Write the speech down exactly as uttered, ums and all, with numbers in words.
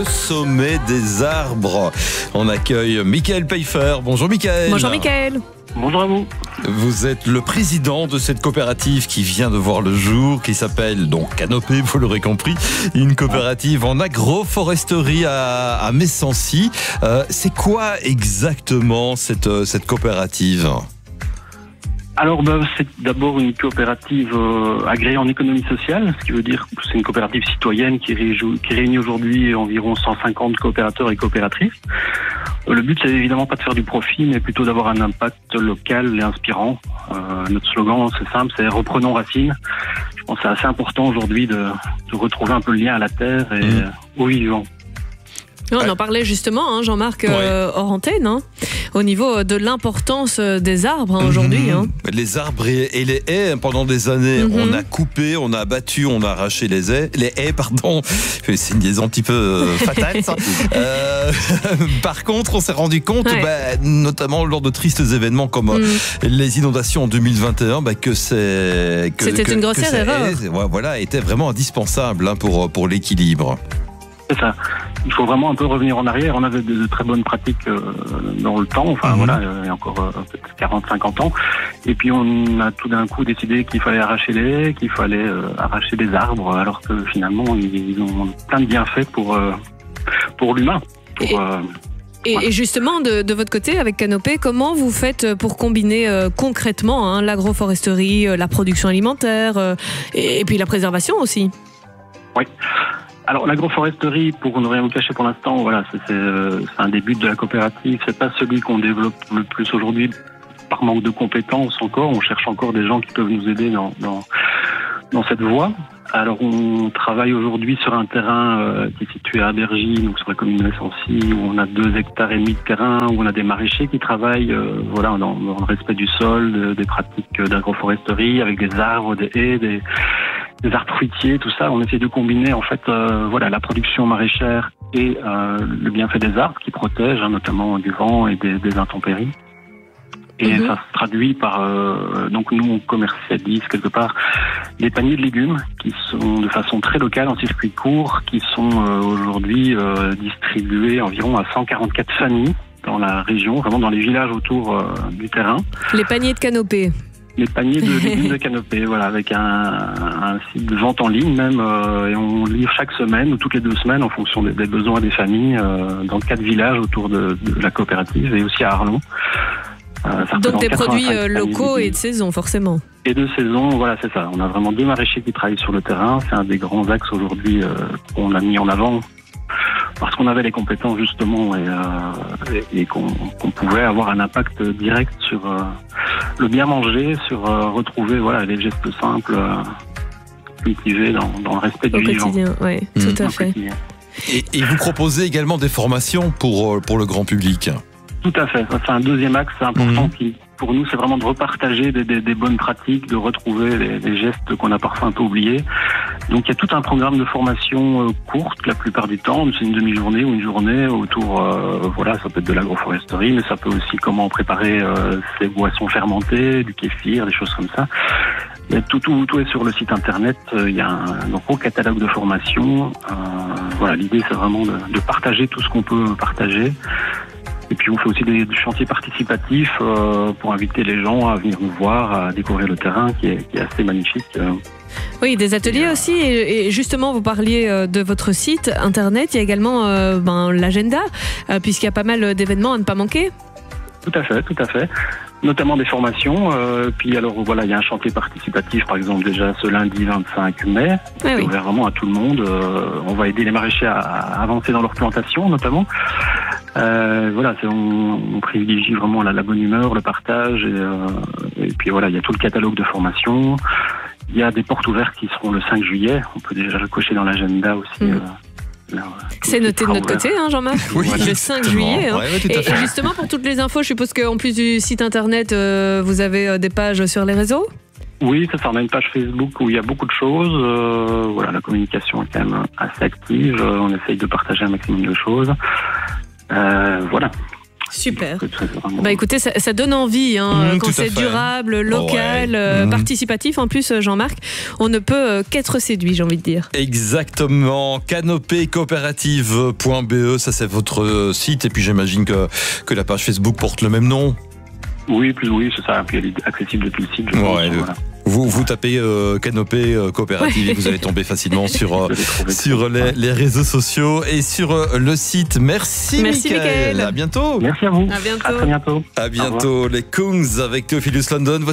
le sommet des arbres. On accueille Michael Pfeiffer. Bonjour Michael. Bonjour Michael. Bonjour à vous. Vous êtes le président de cette coopérative qui vient de voir le jour, qui s'appelle donc Canopée, vous l'aurez compris, une coopérative en agroforesterie à, à Messancy. Euh, c'est quoi exactement cette, cette coopérative ? Alors, bah, c'est d'abord une coopérative euh, agréée en économie sociale, ce qui veut dire que c'est une coopérative citoyenne qui, réjou- qui réunit aujourd'hui environ cent cinquante coopérateurs et coopératrices. Euh, le but, c'est évidemment pas de faire du profit, mais plutôt d'avoir un impact local et inspirant. Euh, notre slogan, c'est simple, c'est « Reprenons racine ». Je pense que c'est assez important aujourd'hui de, de retrouver un peu le lien à la terre et mmh. aux vivants. On en parlait justement, hein, Jean-Marc, euh, hors antenne, hein, au niveau de l'importance des arbres hein, aujourd'hui. Hein. Les arbres et, et les haies, pendant des années, mm-hmm. on a coupé, on a abattu, on a arraché les haies. Les haies, pardon, c'est une liaison un petit peu euh, fatale. Ça. euh, par contre, on s'est rendu compte, ouais. bah, notamment lors de tristes événements comme mm. les inondations en deux mille vingt et un, bah, que c'est... Que, C'était que, une grossière erreur. Haies, voilà, était vraiment indispensable hein, pour, pour l'équilibre. C'est ça. Il faut vraiment un peu revenir en arrière. On avait de, de très bonnes pratiques euh, dans le temps, enfin mmh. voilà, il y a encore euh, peut-être quarante à cinquante ans. Et puis on a tout d'un coup décidé qu'il fallait arracher les haies, qu'il fallait euh, arracher des arbres, alors que finalement ils, ils ont plein de bienfaits pour, euh, pour l'humain. Pour, et, euh, et, ouais. et justement, de, de votre côté, avec Canopée, comment vous faites pour combiner euh, concrètement hein, l'agroforesterie, euh, la production alimentaire euh, et, et puis la préservation aussi ? Oui. Alors l'agroforesterie, pour ne rien vous cacher pour l'instant, voilà, c'est, c'est, c'est un des buts de la coopérative. C'est pas celui qu'on développe le plus aujourd'hui par manque de compétences encore. On cherche encore des gens qui peuvent nous aider dans dans, dans cette voie. Alors on travaille aujourd'hui sur un terrain euh, qui est situé à Bergy, donc sur la commune de Messancy, où on a deux hectares et demi de terrain, où on a des maraîchers qui travaillent, euh, voilà, dans, dans le respect du sol, de, des pratiques d'agroforesterie, avec des arbres, des haies, des des arbres fruitiers, tout ça. On essaie de combiner en fait euh, voilà, la production maraîchère et euh, le bienfait des arbres qui protègent hein, notamment du vent et des, des intempéries. Et mmh. ça se traduit par... Euh, donc nous, on commercialise quelque part des paniers de légumes qui sont de façon très locale, en circuit court, qui sont euh, aujourd'hui euh, distribués environ à cent quarante-quatre familles dans la région, vraiment dans les villages autour euh, du terrain. Les paniers de Canopée. Les paniers de légumes de Canopée, voilà, avec un, un site de vente en ligne même, euh, et on livre chaque semaine ou toutes les deux semaines en fonction des, des besoins des familles euh, dans quatre villages autour de, de la coopérative et aussi à Arlon. Euh, Donc des produits euh, locaux et de saison forcément. Et de saison, voilà, c'est ça. On a vraiment deux maraîchers qui travaillent sur le terrain. C'est un des grands axes aujourd'hui euh, qu'on a mis en avant. Parce qu'on avait les compétences justement et, euh, et, et qu'on, qu'on pouvait avoir un impact direct sur euh, le bien manger, sur euh, retrouver voilà les gestes simples euh, cultivés dans, dans le respect du au vivant. Quotidien, oui, mmh. tout à fait. Et, et vous proposez également des formations pour pour le grand public. Tout à fait. Ça, c'est un deuxième axe important mmh. qui, pour nous, c'est vraiment de repartager des, des, des bonnes pratiques, de retrouver les, les gestes qu'on a parfois un peu oubliés. Donc, il y a tout un programme de formation euh, courte, la plupart du temps. C'est une demi-journée ou une journée autour, euh, voilà, ça peut être de l'agroforesterie, mais ça peut aussi comment préparer euh, ses boissons fermentées, du kéfir, des choses comme ça. Il y a tout, tout, tout est sur le site internet. Il y a un, un gros catalogue de formation. Euh, voilà, l'idée, c'est vraiment de, de partager tout ce qu'on peut partager. Et puis on fait aussi des, des chantiers participatifs euh, pour inviter les gens à venir nous voir, à découvrir le terrain qui est, qui est assez magnifique. Oui, des ateliers aussi. Et justement, vous parliez de votre site internet. Il y a également euh, ben, l'agenda, euh, puisqu'il y a pas mal d'événements à ne pas manquer. Tout à fait, tout à fait. Notamment des formations. Euh, puis alors voilà, il y a un chantier participatif, par exemple déjà ce lundi vingt-cinq mai, qui est ouvert vraiment à tout le monde. Euh, on va aider les maraîchers à, à avancer dans leur plantation, notamment. Euh, voilà, c'est, on, on privilégie vraiment la, la bonne humeur, le partage, et, euh, et puis voilà, il y a tout le catalogue de formation. Il y a des portes ouvertes qui seront le cinq juillet. On peut déjà le cocher dans l'agenda aussi. Mmh. Euh, là, c'est noté de notre côté, hein, Jean-Marc. Oui, le cinq juillet. Hein. Ouais, ouais, et, et justement, pour toutes les infos, je suppose qu'en plus du site internet, euh, vous avez euh, des pages sur les réseaux ? Oui, c'est ça. On a une page Facebook où il y a beaucoup de choses. Euh, voilà, la communication est quand même assez active. On essaye de partager un maximum de choses. Euh, voilà. Super. Que très vraiment- Bah écoutez, ça, ça donne envie hein, Mmh, quand tout à c'est fait. durable, local, Ouais. euh, Mmh. participatif. En plus, Jean-Marc, on ne peut euh, qu'être séduit, j'ai envie de dire. Exactement, canopée coopérative point b e, ça c'est votre site, et puis j'imagine que, que la page Facebook porte le même nom. Oui, plus oui, c'est ça. Puis elle est accessible depuis le site. Je pense, Ouais, le- voilà. Vous, vous tapez euh, canopée euh, coopérative et vous allez tomber facilement sur, euh, Vous allez trouver sur tout. les, les réseaux sociaux et sur euh, le site. Merci, Merci, Mickaël. Mickaël. À bientôt. Merci à vous. À bientôt. À très bientôt. À bientôt. Les Kungs avec Theophilus London.